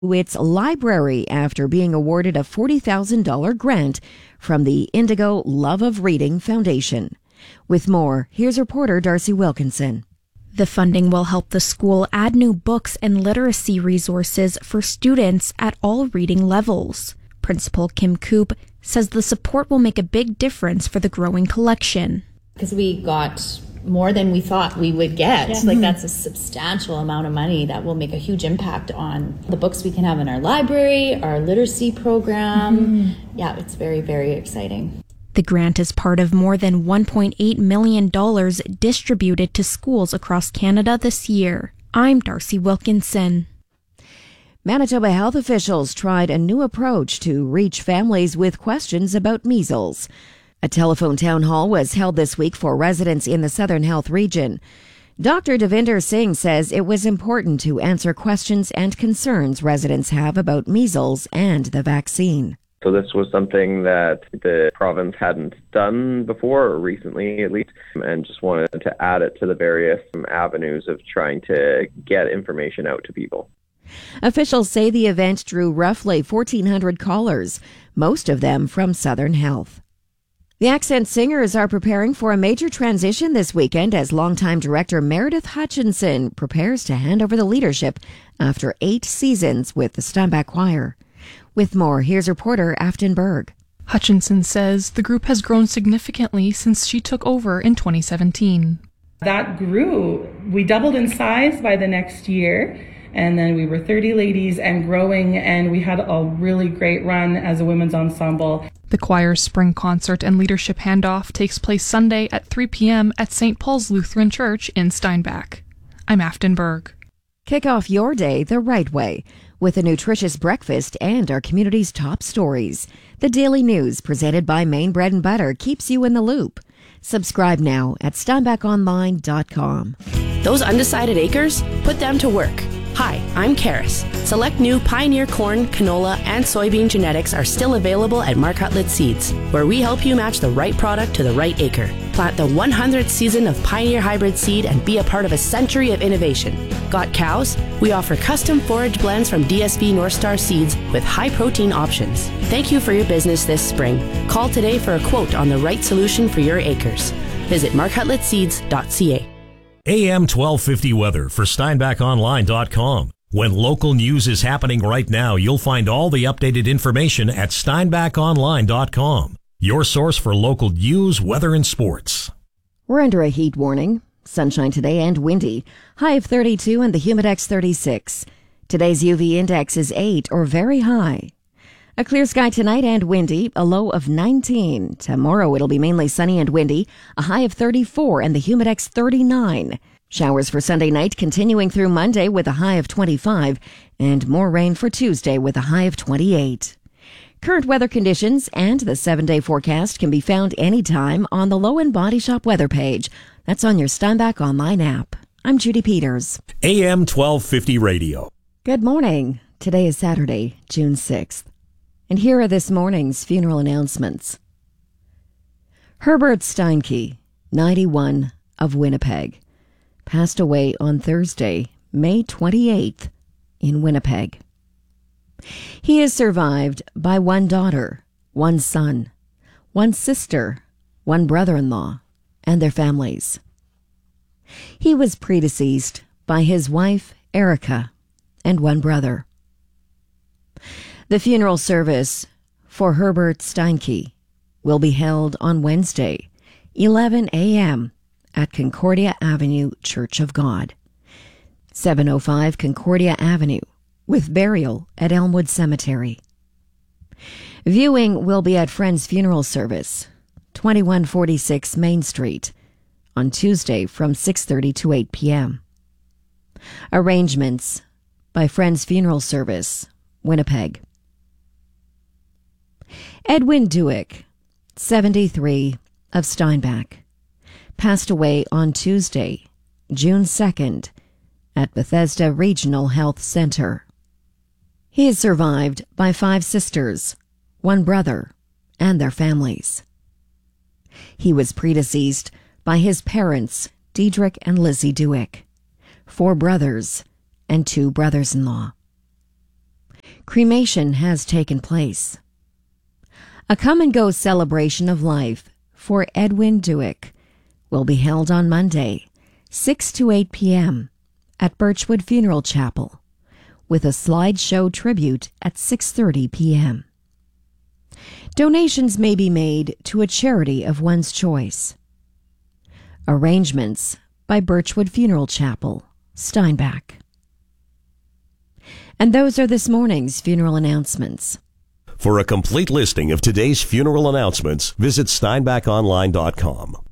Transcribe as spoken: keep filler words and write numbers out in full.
its library after being awarded a forty thousand dollars grant from the Indigo Love of Reading Foundation. With more, here's reporter Darcy Wilkinson. The funding will help the school add new books and literacy resources for students at all reading levels. Principal Kim Coop says the support will make a big difference for the growing collection. Because we got more than we thought we would get. Yeah. Like, that's a substantial amount of money that will make a huge impact on the books we can have in our library, our literacy program. Mm-hmm. Yeah, it's very, very exciting. The grant is part of more than one point eight million dollars distributed to schools across Canada this year. I'm Darcy Wilkinson. Manitoba health officials tried a new approach to reach families with questions about measles. A telephone town hall was held this week for residents in the Southern Health region. Doctor Devinder Singh says it was important to answer questions and concerns residents have about measles and the vaccine. So this was something that the province hadn't done before, or recently at least, and just wanted to add it to the various avenues of trying to get information out to people. Officials say the event drew roughly fourteen hundred callers, most of them from Southern Health. The Accent Singers are preparing for a major transition this weekend as longtime director Meredith Hutchinson prepares to hand over the leadership after eight seasons with the Steinbach Choir. With more, here's reporter Afton Berg. Hutchinson says the group has grown significantly since she took over in twenty seventeen. That grew. We doubled in size by the next year, and then we were thirty ladies and growing, and we had a really great run as a women's ensemble. The choir's spring concert and leadership handoff takes place Sunday at three p.m. at Saint Paul's Lutheran Church in Steinbach. I'm Afton Berg. Kick off your day the right way with a nutritious breakfast and our community's top stories. The Daily News presented by Maine Bread and Butter keeps you in the loop. Subscribe now at steinbach online dot com. Those undecided acres? Put them to work. Hi, I'm Karis. Select new Pioneer corn, canola, and soybean genetics are still available at Mark Hutlett Seeds, where we help you match the right product to the right acre. Plant the one hundredth season of Pioneer hybrid seed and be a part of a century of innovation. Got cows? We offer custom forage blends from D S V North Star Seeds with high-protein options. Thank you for your business this spring. Call today for a quote on the right solution for your acres. Visit mark hutlett seeds dot c a. A M twelve fifty weather for steinbach online dot com. When local news is happening right now, you'll find all the updated information at steinbach online dot com. Your source for local news, weather, and sports. We're under a heat warning. Sunshine today and windy. High of thirty-two and the Humidex thirty-six. Today's U V index is eight or very high. A clear sky tonight and windy, a low of nineteen. Tomorrow it'll be mainly sunny and windy, a high of thirty-four and the Humidex thirty-nine. Showers for Sunday night continuing through Monday with a high of twenty-five, and more rain for Tuesday with a high of twenty-eight. Current weather conditions and the seven-day forecast can be found anytime on the Lowen Body Shop weather page. That's on your Steinbach Online app. I'm Judy Peters. A M twelve fifty Radio. Good morning. Today is Saturday, June sixth. And here are this morning's funeral announcements. Herbert Steinke, ninety-one, of Winnipeg, passed away on Thursday, May twenty-eighth, in Winnipeg. He is survived by one daughter, one son, one sister, one brother-in-law, and their families. He was predeceased by his wife, Erica, and one brother. The funeral service for Herbert Steinke will be held on Wednesday, eleven a.m. at Concordia Avenue Church of God, seven oh five Concordia Avenue, with burial at Elmwood Cemetery. Viewing will be at Friends Funeral Service, twenty-one forty-six Main Street, on Tuesday from six thirty to eight p.m. Arrangements by Friends Funeral Service, Winnipeg. Edwin Duick, seventy-three, of Steinbach, passed away on Tuesday, June second, at Bethesda Regional Health Center. He is survived by five sisters, one brother, and their families. He was predeceased by his parents, Diedrich and Lizzie Duick, four brothers, and two brothers-in-law. Cremation has taken place. A come-and-go celebration of life for Edwin Duick will be held on Monday, six to eight p.m. at Birchwood Funeral Chapel, with a slideshow tribute at six thirty p.m. Donations may be made to a charity of one's choice. Arrangements by Birchwood Funeral Chapel, Steinbach. And those are this morning's funeral announcements. For a complete listing of today's funeral announcements, visit steinbach online dot com.